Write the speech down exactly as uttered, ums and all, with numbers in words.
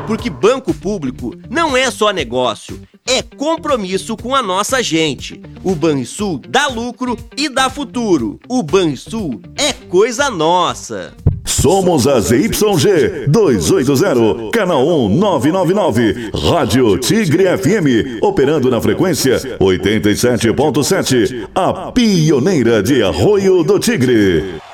Porque banco público não é só negócio, é compromisso com a nossa gente. O Banrisul dá lucro e dá futuro. O Banrisul é coisa nossa. Somos a Z Y G duzentos e oitenta, canal um nove nove nove, Rádio Tigre F M, operando na frequência oitenta e sete ponto sete, a pioneira de Arroio do Tigre.